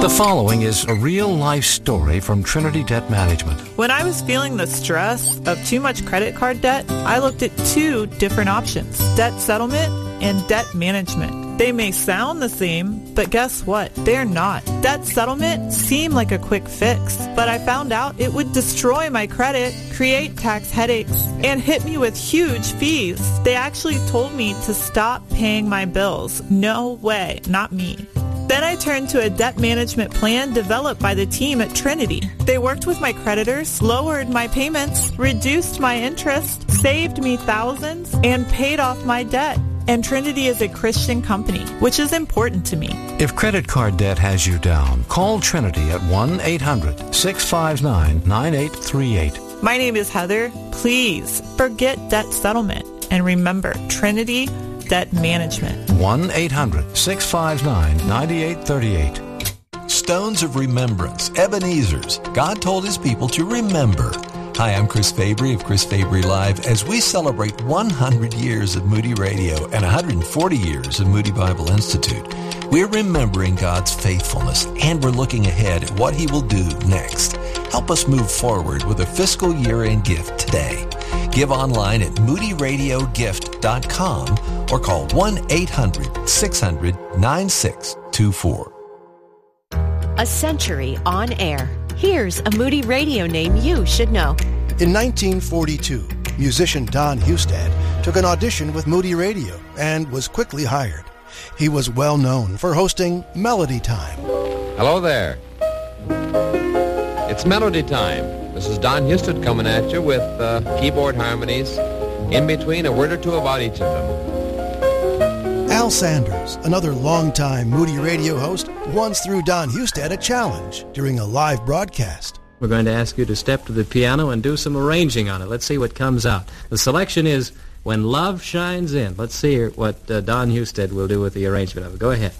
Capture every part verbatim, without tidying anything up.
The following is a real-life story from Trinity Debt Management. When I was feeling the stress of too much credit card debt, I looked at two different options, debt settlement and debt management. They may sound the same, but guess what? They're not. Debt settlement seemed like a quick fix, but I found out it would destroy my credit, create tax headaches, and hit me with huge fees. They actually told me to stop paying my bills. No way, not me. Then I turned to a debt management plan developed by the team at Trinity. They worked with my creditors, lowered my payments, reduced my interest, saved me thousands, and paid off my debt. And Trinity is a Christian company, which is important to me. If credit card debt has you down, call Trinity at one eight hundred six five nine nine eight three eight. My name is Heather. Please forget debt settlement. And remember, Trinity Debt Management. one eight hundred six five nine nine eight three eight. Stones of Remembrance, Ebenezer's. God told his people to remember. Hi, I'm Chris Fabry of Chris Fabry Live as we celebrate one hundred years of Moody Radio and one hundred forty years of Moody Bible Institute. We're remembering God's faithfulness and we're looking ahead at what he will do next. Help us move forward with a fiscal year-end gift today. Give online at moody radio gift dot com or call one eight hundred six hundred nine six two four. A century on air. Here's a Moody Radio name you should know. In nineteen forty-two, musician Don Hustad took an audition with Moody Radio and was quickly hired. He was well known for hosting Melody Time. Hello there. It's Melody Time. This is Don Hustad coming at you with uh, keyboard harmonies, in between a word or two about each of them. Al Sanders, another longtime Moody Radio host, once threw Don Hustad a challenge during a live broadcast. We're going to ask you to step to the piano and do some arranging on it. Let's see what comes out. The selection is When Love Shines In. Let's see what uh, Don Hustad will do with the arrangement of it. Go ahead.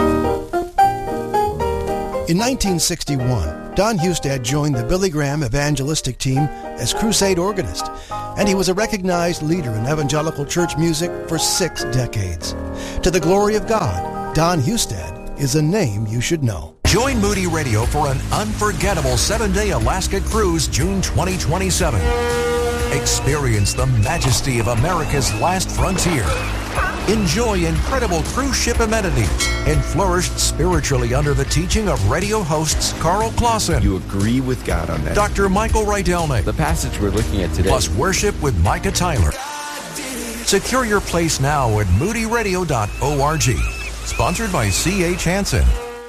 In nineteen sixty-one, Don Hustad joined the Billy Graham evangelistic team as crusade organist, and he was a recognized leader in evangelical church music for six decades. To the glory of God, Don Hustad is a name you should know. Join Moody Radio for an unforgettable seven-day Alaska cruise June twenty twenty-seven. Experience the majesty of America's last frontier. Enjoy incredible cruise ship amenities and flourish spiritually under the teaching of radio hosts Carl Clausen. You agree with God on that. Doctor Michael Rydelnik. The passage we're looking at today. Plus worship with Micah Tyler. Secure your place now at moody radio dot org. Sponsored by C H Hansen.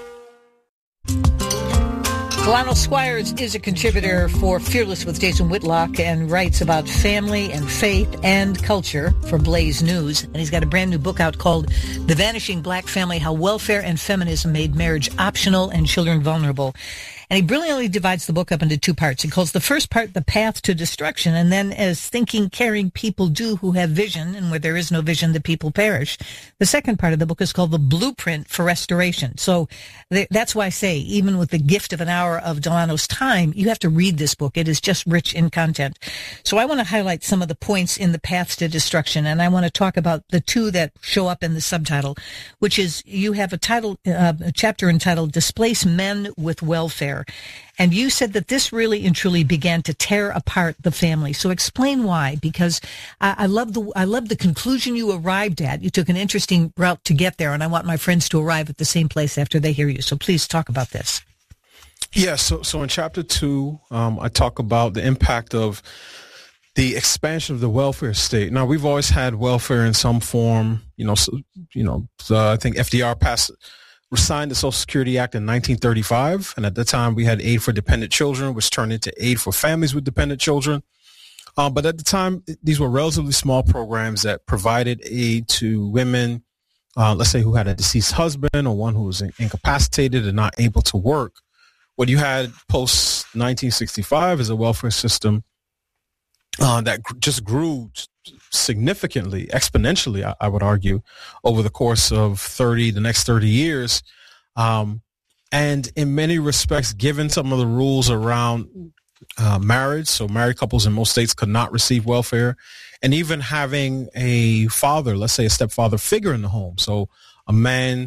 Delano Squires is a contributor for Fearless with Jason Whitlock and writes about family and faith and culture for Blaze News. And he's got a brand new book out called The Vanishing Black Family, How Welfare and Feminism Made Marriage Optional and Children Vulnerable. And he brilliantly divides the book up into two parts. He calls the first part The Path to Destruction, and then as thinking, caring people do who have vision, and where there is no vision, the people perish. The second part of the book is called The Blueprint for Restoration. So th- that's why I say, even with the gift of an hour of Delano's time, you have to read this book. It is just rich in content. So I want to highlight some of the points in The Path to Destruction, and I want to talk about the two that show up in the subtitle, which is you have a title, uh, a chapter entitled Displace Men with Welfare. And you said that this really and truly began to tear apart the family. So explain why, because I, I love the I love the conclusion you arrived at. You took an interesting route to get there, and I want my friends to arrive at the same place after they hear you. So please talk about this. Yeah, so so in chapter two, um, I talk about the impact of the expansion of the welfare state. Now, we've always had welfare in some form. You know, so, you know, so I think F D R passed. signed the Social Security Act in nineteen thirty-five, and at that time we had aid for dependent children, which turned into aid for families with dependent children. Um, but at the time, these were relatively small programs that provided aid to women, uh, let's say who had a deceased husband or one who was incapacitated and not able to work. What you had post nineteen sixty-five is a welfare system uh, that gr- just grew significantly, exponentially, I, I would argue, over the course of thirty, the next thirty years. Um, and in many respects, given some of the rules around uh, marriage, so married couples in most states could not receive welfare, and even having a father, let's say a stepfather figure in the home. So a man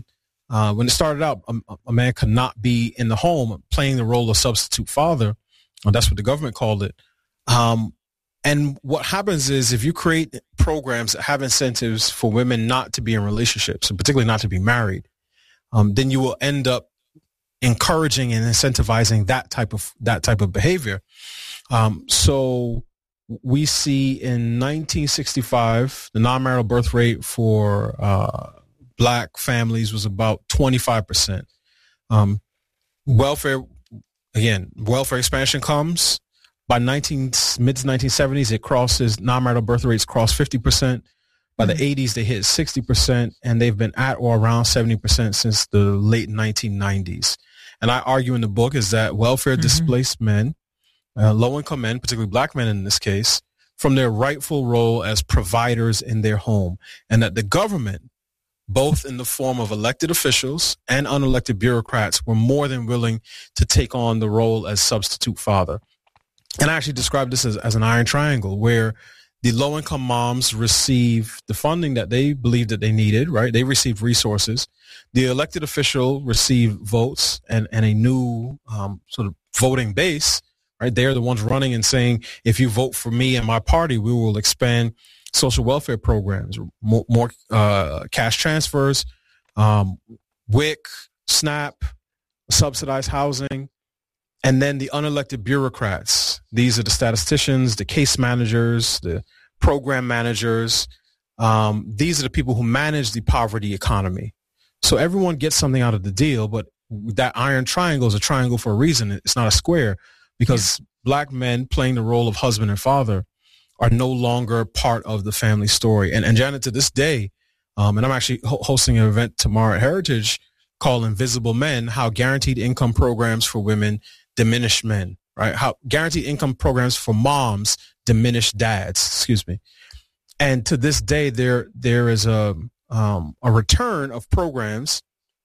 Uh, when it started out, a, a man could not be in the home playing the role of substitute father. Well, that's what the government called it. Um, and what happens is if you create programs that have incentives for women not to be in relationships, and particularly not to be married, um, then you will end up encouraging and incentivizing that type of that type of behavior. Um, so we see in nineteen sixty-five, the non-marital birth rate for uh, black families was about twenty-five percent. Um, welfare, again, welfare expansion comes. By nineteen mid to nineteen seventies, it crosses, non-marital birth rates cross fifty percent. By the eighties, they hit sixty percent, and they've been at or around seventy percent since the late nineteen nineties. And I argue in the book is that welfare mm-hmm. displaced men, uh, low-income men, particularly black men in this case, from their rightful role as providers in their home, and that the government, both in the form of elected officials and unelected bureaucrats, were more than willing to take on the role as substitute father. And I actually describe this as, as an iron triangle where the low-income moms receive the funding that they believed that they needed, right? They received resources. The elected official received votes and, and a new um, sort of voting base, right? They're the ones running and saying, if you vote for me and my party, we will expand social welfare programs, more, more uh, cash transfers, um, W I C, SNAP, subsidized housing. And then the unelected bureaucrats. These are the statisticians, the case managers, the program managers. Um, these are the people who manage the poverty economy. So everyone gets something out of the deal, but that iron triangle is a triangle for a reason. It's not a square, because black men playing the role of husband and father are no longer part of the family story. And, and Janet, to this day, um, and I'm actually ho- hosting an event tomorrow at Heritage called Invisible Men, how guaranteed income programs for women diminish men, right? How guaranteed income programs for moms diminish dads, excuse me. And to this day, there there is a um, a return of programs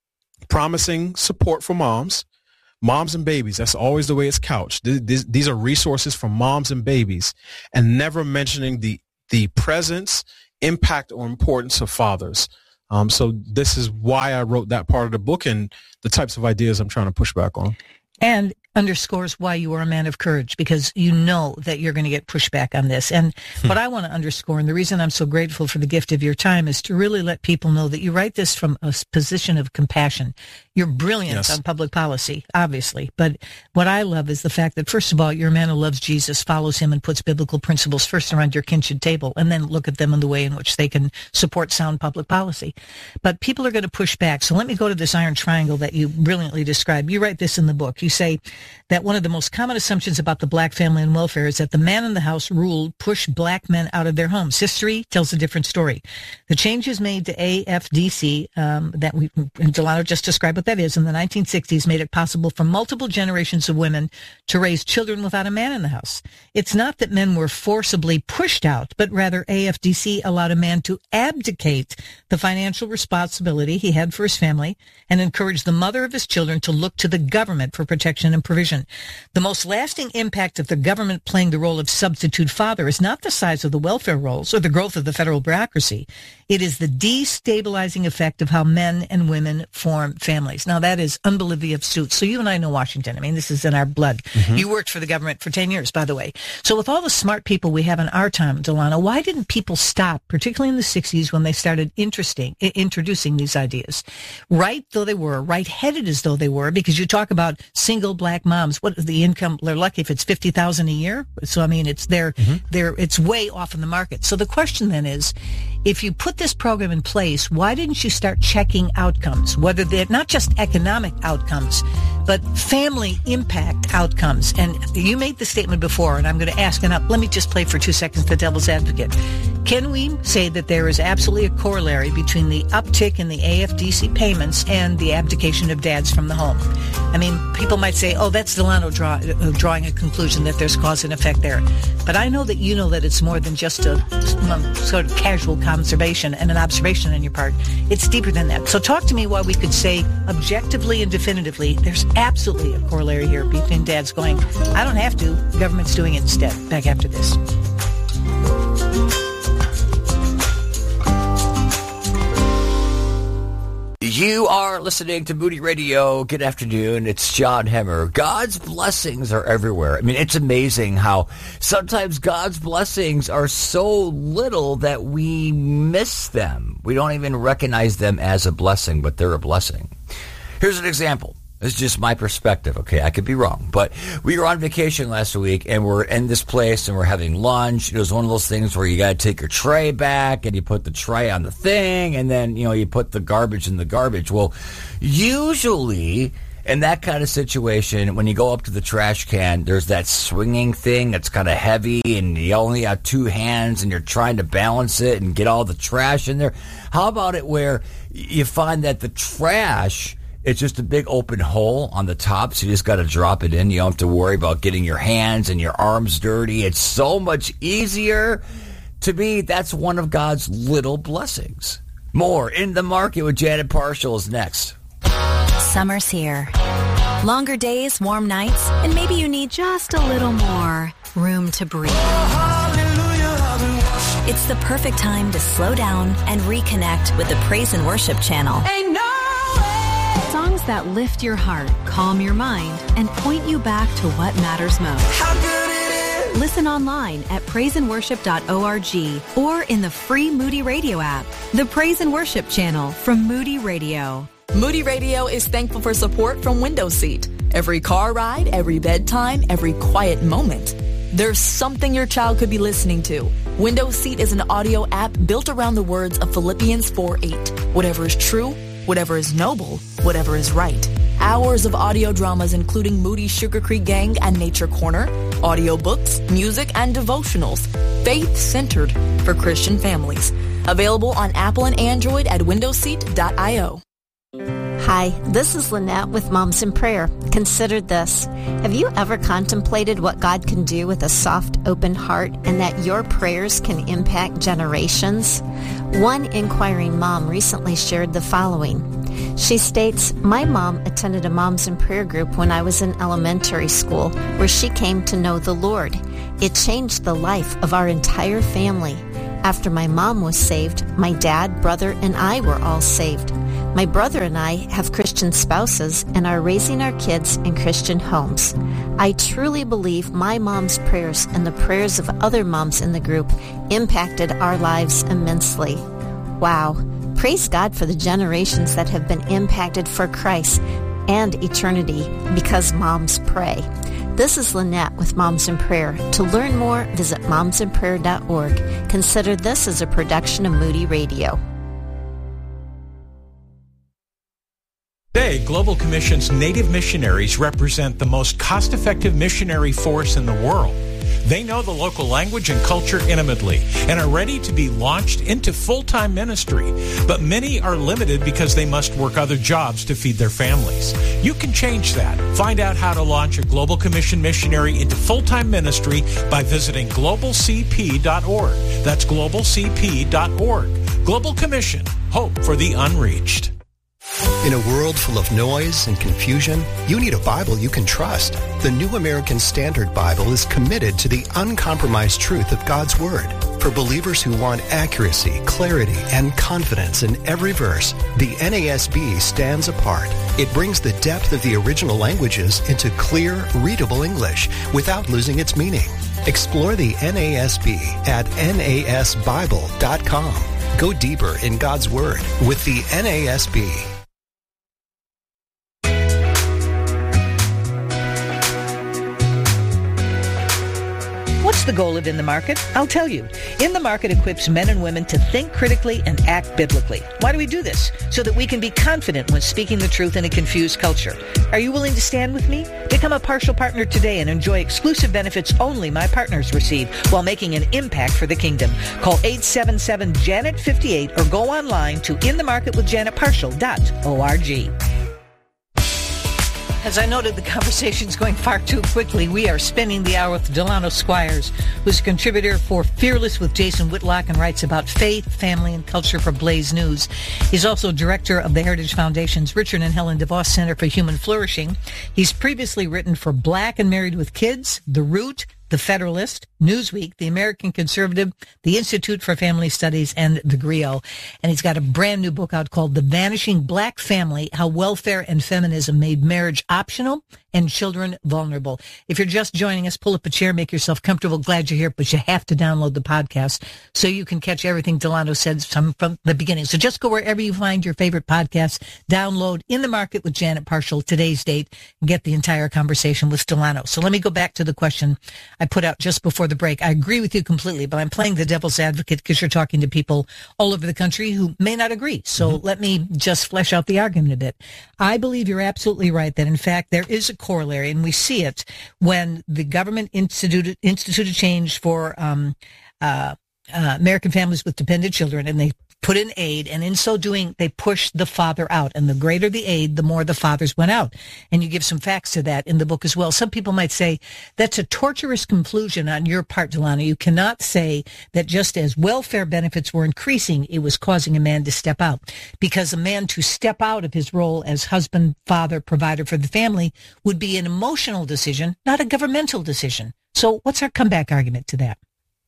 promising support for moms, moms and babies. That's always the way it's couched. These, these are resources for moms and babies, and never mentioning the the presence, impact, or importance of fathers. Um, so this is why I wrote that part of the book and the types of ideas I'm trying to push back on. And underscores why you are a man of courage, because you know that you're going to get pushback on this. And hmm. what I want to underscore, and the reason I'm so grateful for the gift of your time, is to really let people know that you write this from a position of compassion. You're brilliant yes. on public policy, obviously. But what I love is the fact that, first of all, you're a man who loves Jesus, follows him, and puts biblical principles first around your kitchen table, and then look at them in the way in which they can support sound public policy. But people are going to push back. So let me go to this iron triangle that you brilliantly describe. You write this in the book. You say that one of the most common assumptions about the black family and welfare is that the man in the house rule pushed black men out of their homes. History tells a different story. The changes made to A F D C, um, that we, Delano just described what that is, in the nineteen sixties made it possible for multiple generations of women to raise children without a man in the house. It's not that men were forcibly pushed out, but rather A F D C allowed a man to abdicate the financial responsibility he had for his family and encouraged the mother of his children to look to the government for protection and provision. The most lasting impact of the government playing the role of substitute father is not the size of the welfare rolls or the growth of the federal bureaucracy. It is the destabilizing effect of how men and women form families. Now, that is unbelievably astute. So you and I know Washington. I mean, this is in our blood. Mm-hmm. You worked for the government for ten years, by the way. So with all the smart people we have in our time, Delano, why didn't people stop, particularly in the sixties when they started interesting, I- introducing these ideas? Right though they were, right-headed as though they were, because you talk about single black moms. What is the income? They're lucky if it's fifty thousand dollars a year. So, I mean, it's there, mm-hmm. there, it's way off in the market. So the question then is, if you put this program in place, why didn't you start checking outcomes, whether they're not just economic outcomes, but family impact outcomes? And you made the statement before, and I'm going to ask, and let me just play for two seconds the devil's advocate. Can we say that there is absolutely a corollary between the uptick in the A F D C payments and the abdication of dads from the home? I mean, people might say, oh, that's Delano draw, uh, drawing a conclusion that there's cause and effect there. But I know that you know that it's more than just a um, sort of casual conservation and an observation on your part. It's deeper than that. So talk to me why we could say objectively and definitively there's absolutely a corollary here between dads going, I don't have to, the government's doing it instead. Back after this. You are listening to Moody Radio. Good afternoon. It's John Hemmer. God's blessings are everywhere. I mean, it's amazing how sometimes God's blessings are so little that we miss them. We don't even recognize them as a blessing, but they're a blessing. Here's an example. This is just my perspective, okay? I could be wrong. But we were on vacation last week, and we're in this place, and we're having lunch. It was one of those things where you got to take your tray back, and you put the tray on the thing, and then, you know, you put the garbage in the garbage. Well, usually in that kind of situation, when you go up to the trash can, there's that swinging thing that's kind of heavy, and you only have two hands, and you're trying to balance it and get all the trash in there. How about it where you find that the trash, it's just a big open hole on the top, so you just got to drop it in. You don't have to worry about getting your hands and your arms dirty. It's so much easier. To me, that's one of God's little blessings. More In the Market with Janet Parshall is next. Summer's here. Longer days, warm nights, and maybe you need just a little more room to breathe. It's the perfect time to slow down and reconnect with the Praise and Worship channel. Ain't no Songs that lift your heart, calm your mind, and point you back to what matters most. How good it is. Listen online at praise and worship dot org or in the free Moody Radio app. The Praise and Worship channel from Moody Radio. Moody Radio is thankful for support from Window Seat. Every car ride, every bedtime, every quiet moment, there's something your child could be listening to. Window Seat is an audio app built around the words of Philippians four eight. Whatever is true, whatever is noble, whatever is right. Hours of audio dramas including Moody Sugar Creek Gang and Nature Corner, audiobooks, music, and devotionals, faith-centered for Christian families. Available on Apple and Android at window seat dot io. Hi, this is Lynette with Moms in Prayer. Consider this. Have you ever contemplated what God can do with a soft, open heart and that your prayers can impact generations? One inquiring mom recently shared the following. She states, "My mom attended a Moms in Prayer group when I was in elementary school where she came to know the Lord. It changed the life of our entire family. After my mom was saved, my dad, brother, and I were all saved. My brother and I have Christian spouses and are raising our kids in Christian homes. I truly believe my mom's prayers and the prayers of other moms in the group impacted our lives immensely." Wow. Praise God for the generations that have been impacted for Christ and eternity because moms pray. This is Lynette with Moms in Prayer. To learn more, visit moms in prayer dot org. Consider this as a production of Moody Radio. Today, Global Commission's Native missionaries represent the most cost-effective missionary force in the world. They know the local language and culture intimately and are ready to be launched into full-time ministry. But many are limited because they must work other jobs to feed their families. You can change that. Find out how to launch a Global Commission missionary into full-time ministry by visiting global c p dot org. That's global c p dot org. Global Commission. Hope for the unreached. In a world full of noise and confusion, you need a Bible you can trust. The New American Standard Bible is committed to the uncompromised truth of God's Word. For believers who want accuracy, clarity, and confidence in every verse, the N A S B stands apart. It brings the depth of the original languages into clear, readable English without losing its meaning. Explore the N A S B at N A S Bible dot com. Go deeper in God's Word with the N A S B. What's the goal of In the Market? I'll tell you. In the Market equips men and women to think critically and act biblically. Why do we do this? So that we can be confident when speaking the truth in a confused culture. Are you willing to stand with me? Become a partial partner today and enjoy exclusive benefits only my partners receive while making an impact for the kingdom. Call eight seven seven, Janet fifty-eight or go online to in the market with janet partial dot org. As I noted, the conversation's going far too quickly. We are spending the hour with Delano Squires, who's a contributor for Fearless with Jason Whitlock and writes about faith, family, and culture for Blaze News. He's also director of the Heritage Foundation's Richard and Helen DeVos Center for Human Flourishing. He's previously written for Black and Married with Kids, The Root, The Federalist, Newsweek, The American Conservative, the Institute for Family Studies, and the Griot. And he's got a brand new book out called The Vanishing Black Family, How Welfare and Feminism Made Marriage Optional and Children Vulnerable. If you're just joining us, pull up a chair, make yourself comfortable. Glad you're here, but you have to download the podcast so you can catch everything Delano said from, from the beginning. So just go wherever you find your favorite podcasts, download In the Market with Janet Parshall, today's date, and get the entire conversation with Delano. So let me go back to the question I put out just before the break. I agree with you completely, but I'm playing the devil's advocate because you're talking to people all over the country who may not agree. So mm-hmm. let me just flesh out the argument a bit. I believe you're absolutely right that, in fact, there is a corollary, and we see it when the government instituted, instituted change for um, uh, uh, American families with dependent children, and they put in aid, and in so doing, they pushed the father out. And the greater the aid, the more the fathers went out. And you give some facts to that in the book as well. Some people might say that's a torturous conclusion on your part, Delano. You cannot say that just as welfare benefits were increasing, it was causing a man to step out. Because a man to step out of his role as husband, father, provider for the family would be an emotional decision, not a governmental decision. So what's our comeback argument to that?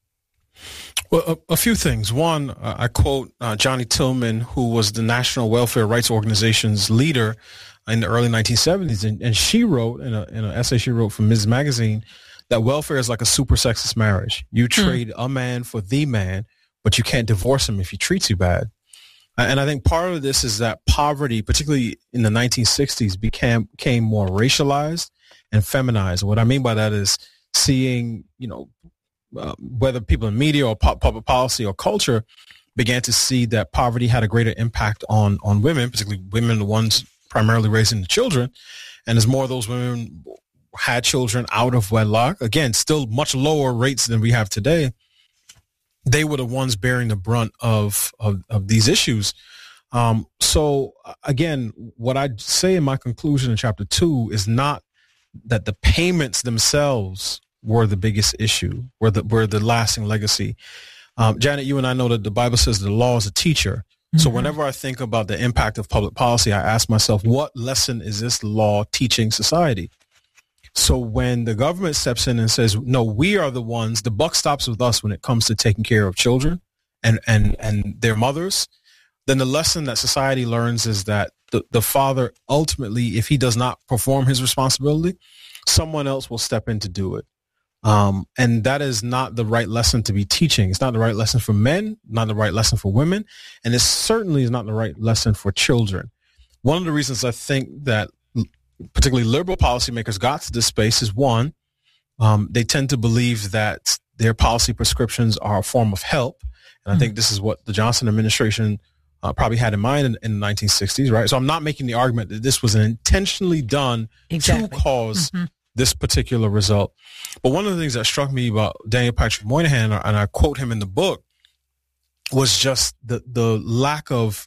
Well, a, a few things. One, uh, I quote uh, Johnny Tillman, who was the National Welfare Rights Organization's leader in the early nineteen seventies, and, and she wrote in, a, in an essay she wrote for Miz Magazine that welfare is like a super sexist marriage. You trade mm. a man for the man, but you can't divorce him if he treats you bad. And I think part of this is that poverty, particularly in the nineteen sixties, became, became more racialized and feminized. What I mean by that is seeing, you know, Uh, whether people in media or pu- public policy or culture began to see that poverty had a greater impact on, on women, particularly women, the ones primarily raising the children. And as more of those women had children out of wedlock, again, still much lower rates than we have today, they were the ones bearing the brunt of, of, of these issues. Um, so again, what I'd say in my conclusion in chapter two is not that the payments themselves were the biggest issue, were the were the lasting legacy. Um, Janet, you and I know that the Bible says the law is a teacher. Mm-hmm. So whenever I think about the impact of public policy, I ask myself, what lesson is this law teaching society? So when the government steps in and says, no, we are the ones, the buck stops with us when it comes to taking care of children and, and, and their mothers, then the lesson that society learns is that the, the father ultimately, if he does not perform his responsibility, someone else will step in to do it. Um, and that is not the right lesson to be teaching. It's not the right lesson for men, not the right lesson for women, and it certainly is not the right lesson for children. One of the reasons I think that particularly liberal policymakers got to this space is, one, um, they tend to believe that their policy prescriptions are a form of help. And I think this is what the Johnson administration uh, probably had in mind in, in the nineteen sixties, right? So I'm not making the argument that this was intentionally done exactly. to cause mm-hmm. this particular result. But one of the things that struck me about Daniel Patrick Moynihan, and I quote him in the book, was just the, the lack of,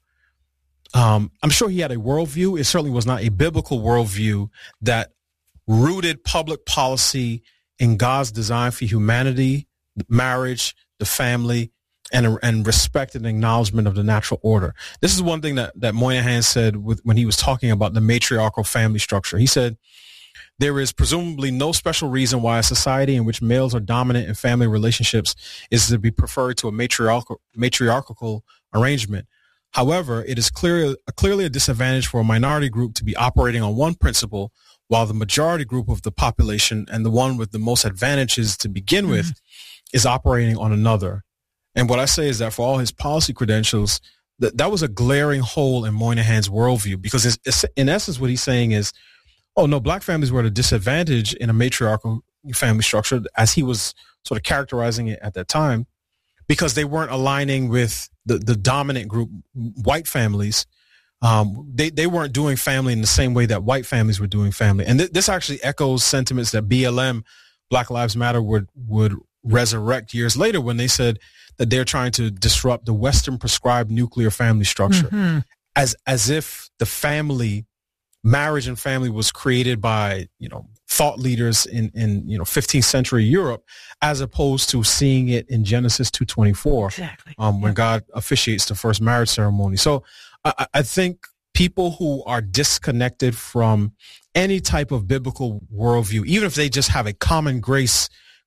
um, I'm sure he had a worldview. It certainly was not a biblical worldview that rooted public policy in God's design for humanity, marriage, the family, and and respect and acknowledgement of the natural order. This is one thing that, that Moynihan said with, when he was talking about the matriarchal family structure. He said, there is presumably no special reason why a society in which males are dominant in family relationships is to be preferred to a matriarchal, matriarchal arrangement. However, it is clear, clearly a disadvantage for a minority group to be operating on one principle while the majority group of the population and the one with the most advantages to begin mm-hmm. with is operating on another. And what I say is that for all his policy credentials, that, that was a glaring hole in Moynihan's worldview, because it's, it's, in essence what he's saying is, oh, no, black families were at a disadvantage in a matriarchal family structure, as he was sort of characterizing it at that time, because they weren't aligning with the, the dominant group, white families. Um, they, they weren't doing family in the same way that white families were doing family. And th- this actually echoes sentiments that B L M, Black Lives Matter, would, would resurrect years later when they said that they're trying to disrupt the Western prescribed nuclear family structure, mm-hmm. as as if the family marriage and family was created by, you know, thought leaders in, in, you know, fifteenth century Europe, as opposed to seeing it in Genesis two twenty-four, exactly. um, when God officiates the first marriage ceremony. So I, I think people who are disconnected from any type of biblical worldview, even if they just have a common grace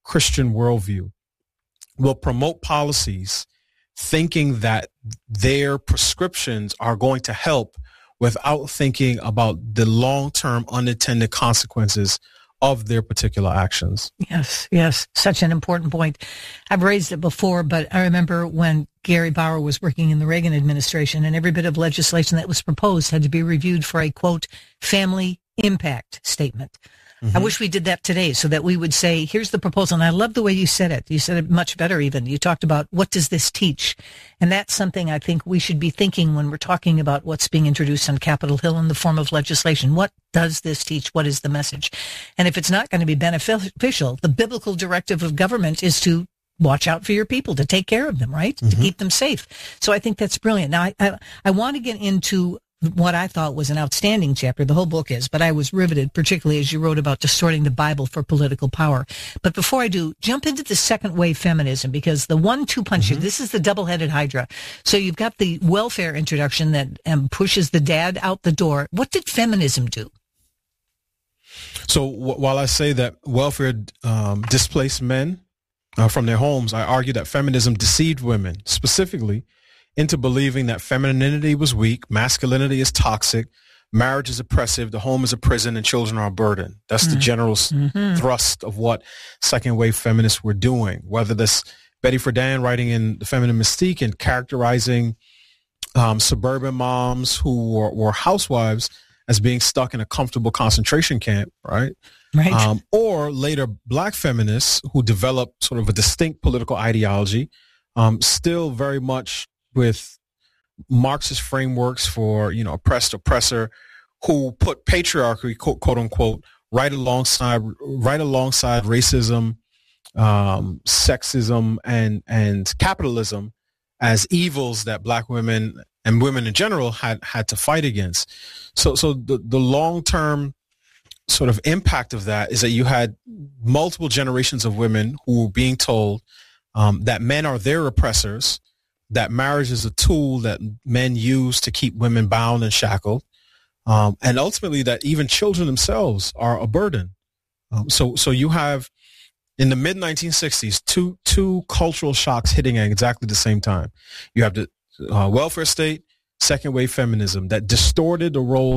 Christian worldview will promote policies thinking that their prescriptions are going to help without thinking about the long-term unintended consequences of their particular actions. Yes, yes. Such an important point. I've raised it before, but I remember when Gary Bauer was working in the Reagan administration, and every bit of legislation that was proposed had to be reviewed for a, quote, family impact statement. Mm-hmm. I wish we did that today so that we would say, here's the proposal. And I love the way you said it. You said it much better even. You talked about what does this teach? And that's something I think we should be thinking when we're talking about what's being introduced on Capitol Hill in the form of legislation. What does this teach? What is the message? And if it's not going to be beneficial, the biblical directive of government is to watch out for your people, to take care of them, right? Mm-hmm. To keep them safe. So I think that's brilliant. Now, I, I, I want to get into what I thought was an outstanding chapter. The whole book is, but I was riveted, particularly as you wrote about distorting the Bible for political power. But before I do, jump into the second wave feminism, because the one two punch, mm-hmm. this is the double-headed hydra. So you've got the welfare introduction that um, pushes the dad out the door. What did feminism do? So w- while I say that welfare um, displaced men uh, from their homes, I argue that feminism deceived women, specifically into believing that femininity was weak, masculinity is toxic, marriage is oppressive, the home is a prison, and children are a burden. That's mm-hmm. the general mm-hmm. thrust of what second wave feminists were doing, whether this Betty Friedan writing in The Feminine Mystique and characterizing um, suburban moms who were, were housewives as being stuck in a comfortable concentration camp, right? Right. Um, or later black feminists who developed sort of a distinct political ideology, um, still very much with Marxist frameworks for, you know, oppressed oppressor, who put patriarchy, quote, quote unquote, right alongside right alongside racism, um, sexism, and and capitalism as evils that black women and women in general had had to fight against. So so the the long term sort of impact of that is that you had multiple generations of women who were being told um, that men are their oppressors, that marriage is a tool that men use to keep women bound and shackled, um, and ultimately that even children themselves are a burden. Um, so, so you have in the mid nineteen sixties two two cultural shocks hitting at exactly the same time. You have the uh, welfare state, second wave feminism that distorted the roles